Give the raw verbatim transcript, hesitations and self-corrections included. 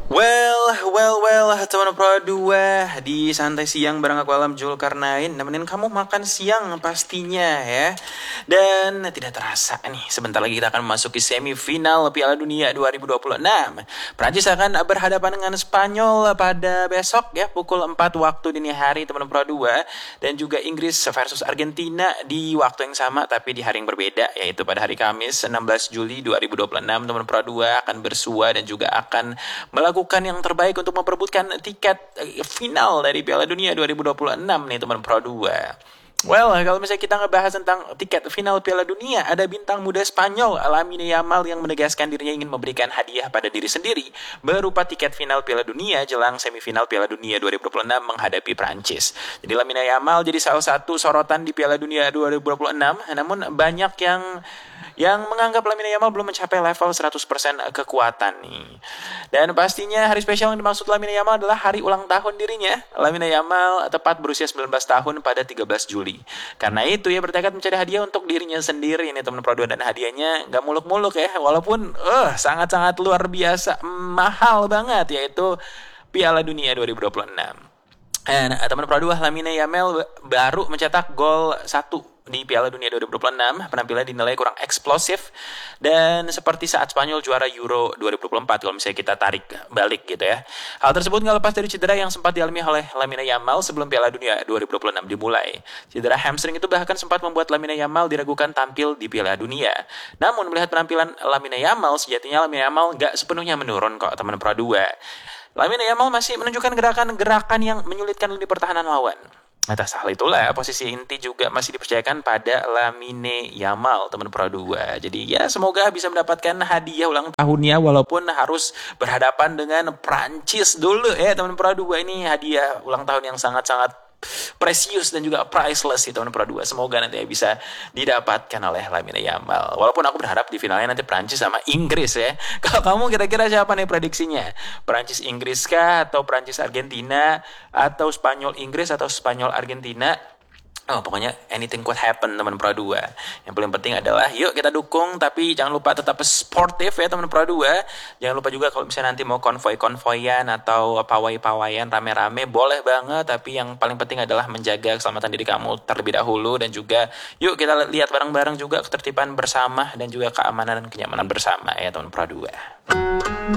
Well, well, well, teman Pro dua di Santai Siang bareng aku Alam Zulkarnain nemenin kamu makan siang pastinya ya. Dan tidak terasa nih, sebentar lagi kita akan memasuki semifinal Piala Dunia dua ribu dua puluh enam. Prancis akan berhadapan dengan Spanyol pada besok ya, pukul empat waktu dini hari teman Pro dua. Dan juga Inggris versus Argentina di waktu yang sama tapi di hari yang berbeda, yaitu pada hari Kamis enam belas Juli dua ribu dua puluh enam. Teman Pro dua akan bersua dan juga akan melakukan Lakukan yang terbaik untuk memperebutkan tiket final dari Piala Dunia dua ribu dua puluh enam nih teman Pro dua. Well, kalau misalnya kita ngebahas tentang tiket final Piala Dunia, ada bintang muda Spanyol Lamine Yamal yang menegaskan dirinya ingin memberikan hadiah pada diri sendiri berupa tiket final Piala Dunia jelang semifinal Piala Dunia dua ribu dua puluh enam menghadapi Prancis. Jadi Lamine Yamal jadi salah satu sorotan di Piala Dunia dua ribu dua puluh enam, namun banyak yang yang menganggap Lamine Yamal belum mencapai level seratus persen kekuatan nih. Dan pastinya hari spesial yang dimaksud Lamine Yamal adalah hari ulang tahun dirinya. Lamine Yamal tepat berusia sembilan belas tahun pada tiga belas Juli. Karena itu ya bertekad mencari hadiah untuk dirinya sendiri ini teman Pro dua, dan hadiahnya gak muluk-muluk ya, walaupun uh, sangat-sangat luar biasa mahal banget, yaitu Piala Dunia dua ribu dua puluh enam. Dan teman Pro dua, Lamine Yamal baru mencetak gol satu di Piala Dunia dua ribu dua puluh enam. Penampilan dinilai kurang eksplosif dan seperti saat Spanyol juara Euro dua ribu dua puluh empat kalau misalnya kita tarik balik gitu ya. Hal tersebut nggak lepas dari cedera yang sempat dialami oleh Lamine Yamal sebelum Piala Dunia dua ribu dua puluh enam dimulai. Cedera hamstring itu bahkan sempat membuat Lamine Yamal diragukan tampil di Piala Dunia. Namun melihat penampilan Lamine Yamal, sejatinya Lamine Yamal nggak sepenuhnya menurun kok teman Pro dua. Lamine Yamal masih menunjukkan gerakan-gerakan yang menyulitkan lini pertahanan lawan. Atas hal itulah posisi inti juga masih dipercayakan pada Lamine Yamal teman Pro dua. Jadi ya semoga bisa mendapatkan hadiah ulang tahunnya walaupun harus berhadapan dengan Prancis dulu ya teman Pro dua. Ini hadiah ulang tahun yang sangat-sangat precious dan juga priceless itu teman Pro dua. Semoga nanti bisa didapatkan oleh Lamine Yamal. Walaupun aku berharap di finalnya nanti Prancis sama Inggris ya. Kalau kamu kira-kira siapa nih prediksinya? Prancis Inggris kah, atau Prancis Argentina, atau Spanyol Inggris, atau Spanyol Argentina? Oh, pokoknya anything could happen teman Pro dua. Yang paling penting adalah yuk kita dukung, tapi jangan lupa tetap sportif ya teman Pro dua. Jangan lupa juga kalau misalnya nanti mau konvoy-konvoyan atau pawai-pawaian rame-rame boleh banget, tapi yang paling penting adalah menjaga keselamatan diri kamu terlebih dahulu. Dan juga yuk kita lihat bareng-bareng juga ketertiban bersama dan juga keamanan dan kenyamanan bersama ya teman Pro dua.